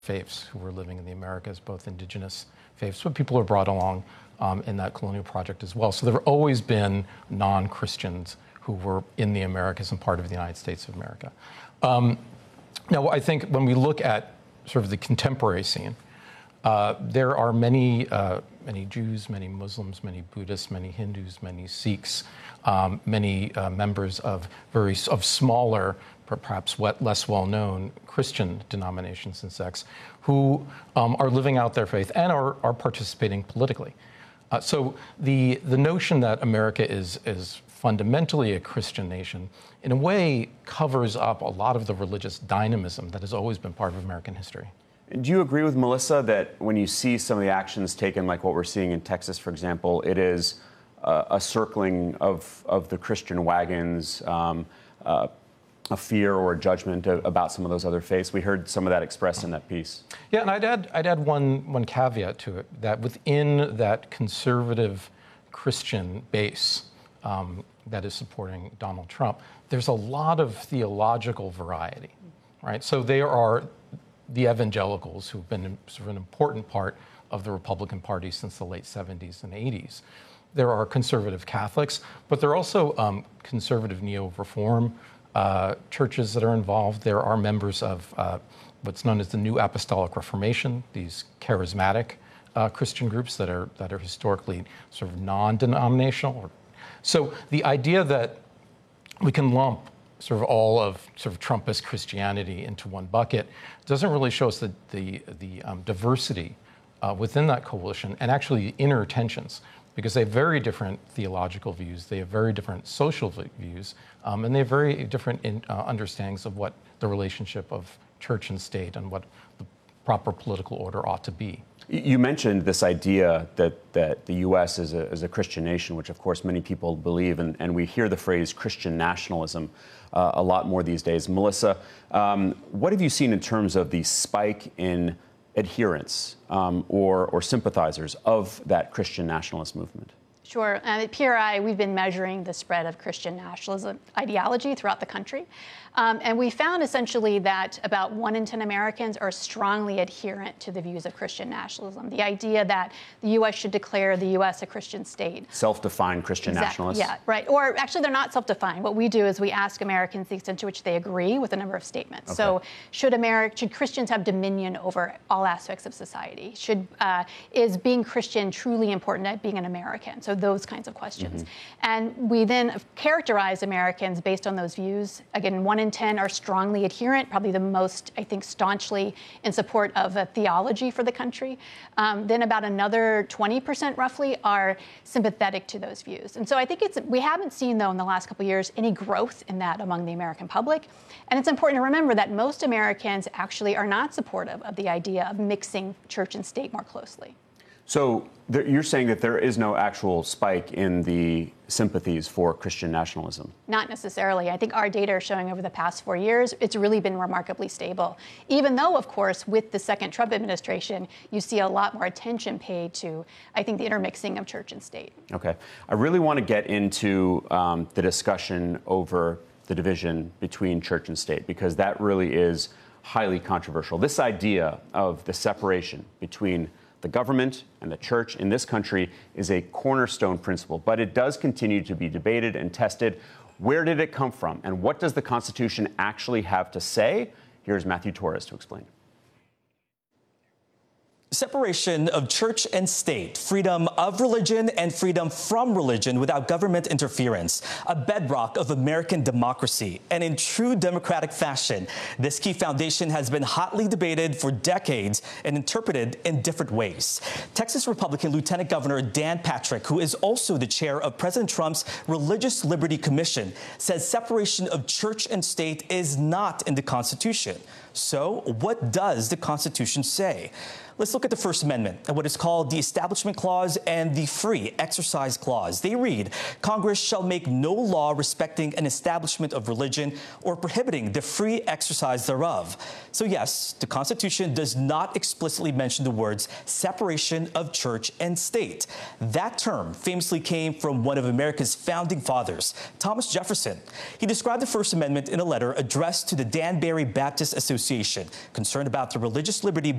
faiths who were living in the Americas, both indigenous faiths, but people were brought along in that colonial project as well. So there have always been non-Christians who were in the Americas and part of the United States of America. Now, I think when we look at sort of the contemporary scene, there are many Jews, many Muslims, many Buddhists, many Hindus, many Sikhs, many members of smaller, perhaps less well-known Christian denominations and sects who are living out their faith and are participating politically. So the notion that America is fundamentally a Christian nation, in a way, covers up a lot of the religious dynamism that has always been part of American history. Do you agree with Melissa that when you see some of the actions taken, like what we're seeing in Texas, for example, it is a circling of the Christian wagons, a fear or a judgment about some of those other faiths? We heard some of that expressed in that piece. Yeah, and I'd add one caveat to it, that within that conservative Christian base that is supporting Donald Trump, there's a lot of theological variety, right? So there are the evangelicals, who've been sort of an important part of the Republican Party since the late 70s and 80s. There are conservative Catholics, but there are also conservative neo-reform churches that are involved. There are members of what's known as the New Apostolic Reformation, these charismatic Christian groups that are historically sort of non-denominational. So the idea that we can lump sort of all of sort of Trumpist Christianity into one bucket doesn't really show us the diversity within that coalition, and actually the inner tensions, because they have very different theological views, they have very different social views, and they have very different understandings of what the relationship of church and state and what the proper political order ought to be. You mentioned this idea that the U.S. is a Christian nation, which of course many people believe, and we hear the phrase Christian nationalism a lot more these days. Melissa, what have you seen in terms of the spike in adherents or sympathizers of that Christian nationalist movement? Sure. At PRI, we've been measuring the spread of Christian nationalism ideology throughout the country. And we found essentially that about 1 in 10 Americans are strongly adherent to the views of Christian nationalism. The idea that the U.S. should declare the U.S. a Christian state. Self-defined Christian nationalists? Yeah, right. Or actually, they're not self-defined. What we do is we ask Americans the extent to which they agree with a number of statements. Okay. So should Christians have dominion over all aspects of society? Is being Christian truly important at being an American? So those kinds of questions. Mm-hmm. And we then characterize Americans based on those views. Again, 1 in 10 are strongly adherent, probably the most, I think, staunchly in support of a theology for the country. Then about another 20% roughly are sympathetic to those views. And so I think we haven't seen, though, in the last couple of years, any growth in that among the American public. And it's important to remember that most Americans actually are not supportive of the idea of mixing church and state more closely. So you're saying that there is no actual spike in the sympathies for Christian nationalism? Not necessarily. I think our data are showing over the past 4 years, it's really been remarkably stable. Even though, of course, with the second Trump administration, you see a lot more attention paid to, I think, the intermixing of church and state. Okay. I really want to get into the discussion over the division between church and state, because that really is highly controversial. This idea of the separation between the government and the church in this country is a cornerstone principle, but it does continue to be debated and tested. Where did it come from, and what does the Constitution actually have to say? Here's Matthew Torres to explain. Separation of church and state, freedom of religion and freedom from religion without government interference, a bedrock of American democracy. And in true democratic fashion, this key foundation has been hotly debated for decades and interpreted in different ways. Texas Republican Lieutenant Governor Dan Patrick, who is also the chair of President Trump's Religious Liberty Commission, says separation of church and state is not in the Constitution. So what does the Constitution say? Let's look at the First Amendment and what is called the Establishment Clause and the Free Exercise Clause. They read, Congress shall make no law respecting an establishment of religion or prohibiting the free exercise thereof. So yes, the Constitution does not explicitly mention the words separation of church and state. That term famously came from one of America's founding fathers, Thomas Jefferson. He described the First Amendment in a letter addressed to the Danbury Baptist Association, concerned about the religious liberty